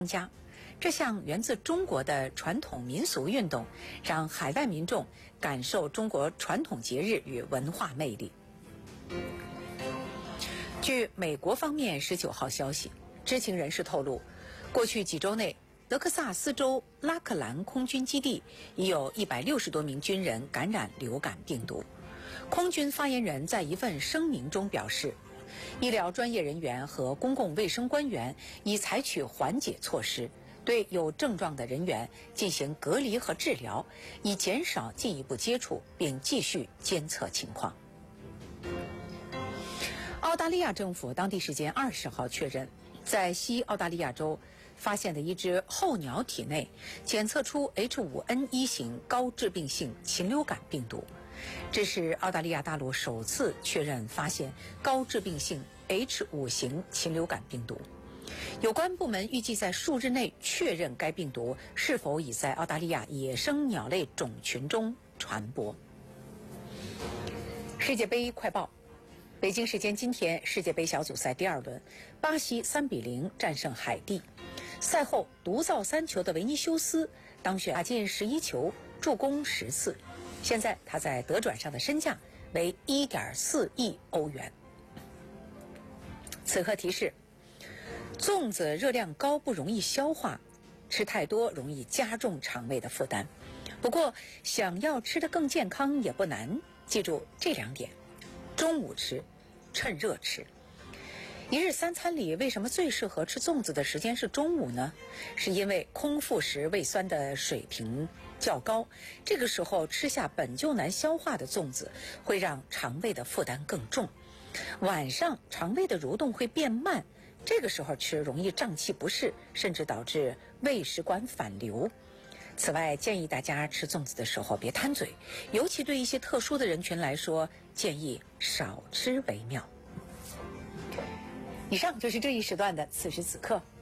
家。这项源自中国的传统民俗运动，让海外民众感受中国传统节日与文化魅力。据美国方面19号消息，知情人士透露，过去几周内，德克萨斯州拉克兰空军基地已有160多名军人感染流感病毒。空军发言人在一份声明中表示，医疗专业人员和公共卫生官员已采取缓解措施，对有症状的人员进行隔离和治疗，以减少进一步接触，并继续监测情况。澳大利亚政府当地时间20号确认，在西澳大利亚州发现的一只候鸟体内检测出 H5N1 型高致病性禽流感病毒，这是澳大利亚大陆首次确认发现高致病性 H5 型禽流感病毒。有关部门预计在数日内确认该病毒是否已在澳大利亚野生鸟类种群中传播。世界杯快报。北京时间今天，世界杯小组赛第2轮，巴西3-0战胜海地。赛后独造3球的维尼修斯当选打进11球，助攻10次。现在他在德转上的身价为1.4亿欧元。此刻提示：粽子热量高，不容易消化，吃太多容易加重肠胃的负担。不过，想要吃得更健康也不难，记住这2点。中午吃，趁热吃。一日3餐里，为什么最适合吃粽子的时间是中午呢？是因为空腹时胃酸的水平较高，这个时候吃下本就难消化的粽子，会让肠胃的负担更重。晚上肠胃的蠕动会变慢，这个时候吃容易胀气不适，甚至导致胃食管反流。此外，建议大家吃粽子的时候别贪嘴，尤其对一些特殊的人群来说，建议少吃为妙。以上就是这一时段的此时此刻。